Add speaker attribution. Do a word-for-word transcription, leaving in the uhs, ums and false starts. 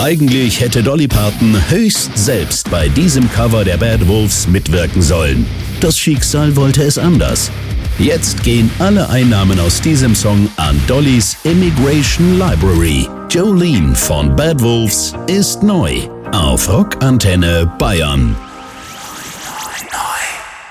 Speaker 1: Eigentlich hätte Dolly Parton höchst selbst bei diesem Cover der Bad Wolves mitwirken sollen. Das Schicksal wollte es anders. Jetzt gehen alle Einnahmen aus diesem Song an Dollys Immigration Library. Jolene von Bad Wolves ist neu auf Rockantenne Bayern.